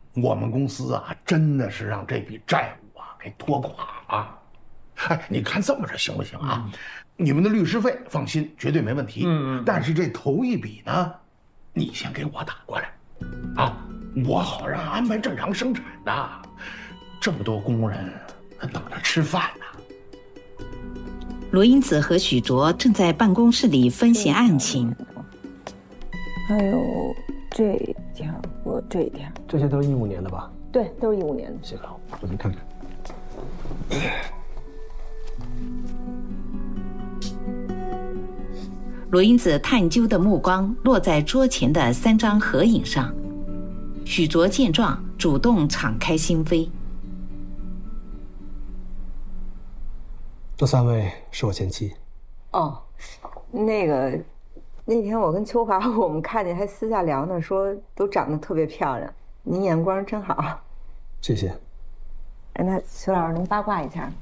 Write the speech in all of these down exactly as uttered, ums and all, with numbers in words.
我们公司啊，真的是让这笔债务啊给拖垮了。哎，你看这么着行不行啊？嗯、你们的律师费放心，绝对没问题。嗯嗯。但是这头一笔呢，你先给我打过来，啊，我好让安排正常生产的。这么多工人等着吃饭呢。 罗英子和许卓正在办公室里分析案情。 还有这一条和这一条， 这些都是一五年的吧？ 对，都是一五年的。 行了，我先看看。 罗英子探究的目光落在桌前的三张合影上，许卓见状主动敞开心扉。 这三位是我前妻。 哦，那个，那天我跟秋华我们看见还私下聊呢，说都长得特别漂亮，您眼光真好。 谢谢。 哎，那徐老师能八卦一下吗？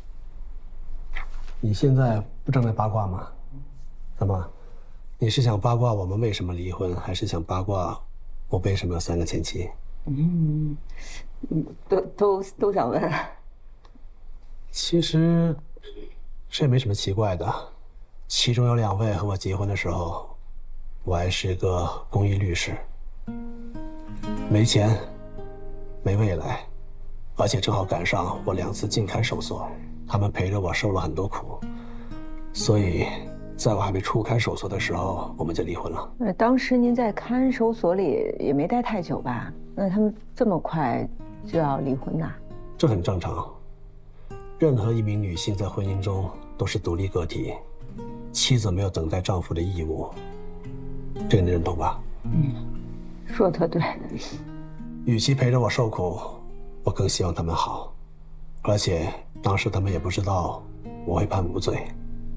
你现在不正在八卦吗？怎么？你是想八卦我们为什么离婚，还是想八卦我为什么有三个前妻？ 嗯，都都都想问。 其实这也没什么奇怪的，其中有两位和我结婚的时候，我还是个公益律师，没钱，没未来，而且正好赶上我两次进看守所，他们陪着我受了很多苦，所以在我还没出看守所的时候，我们就离婚了。 那当时您在看守所里也没待太久吧？那他们这么快就要离婚呐？ 这很正常。任何一名女性在婚姻中都是独立个体，妻子没有等待丈夫的义务，这个你认同吧？ 嗯，说得特对。 与其陪着我受苦，我更希望他们好。而且当时他们也不知道我会判无罪。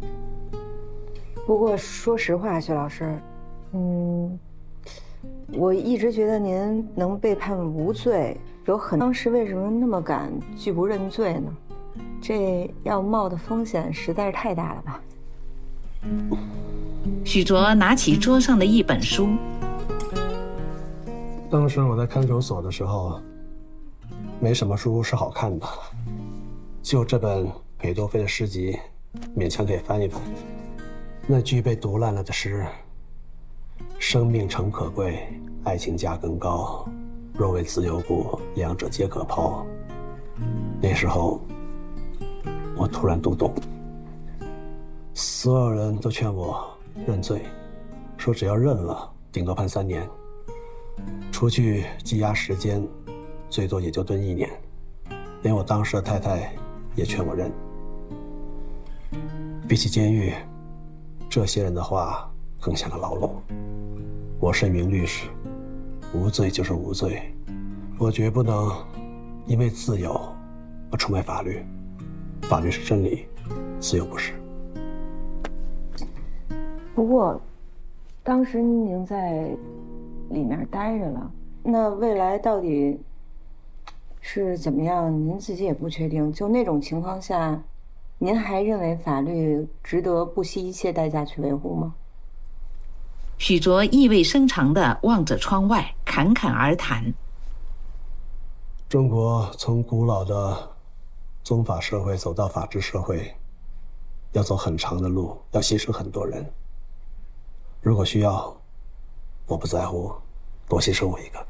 不过说实话，薛老师，嗯，我一直觉得您能被判无罪，有很当时为什么那么敢拒不认罪呢？这要冒的风险实在是太大了吧。 许卓拿起桌上的一本书。 当时我在看守所的时候，没什么书是好看的，就这本裴多菲的诗集，勉强可以翻一翻。那句被读烂了的诗：生命诚可贵，爱情价更高，若为自由故，两者皆可抛。那时候我突然读懂，所有人都劝我认罪，说只要认了，顶多判三年，除去羁押时间，最多也就蹲一年。连我当时的太太也劝我认。比起监狱，这些人的话更像个牢笼。我是一名律师，无罪就是无罪，我绝不能因为自由而出卖法律。法律是真理，自由不是。 不过，当时您已经在里面待着了，那未来到底是怎么样，您自己也不确定。就那种情况下，您还认为法律值得不惜一切代价去维护吗？ 许卓意味深长地望着窗外，侃侃而谈。 中国从古老的宗法社会走到法治社会，要走很长的路，要牺牲很多人。如果需要，我不在乎多牺牲我一个。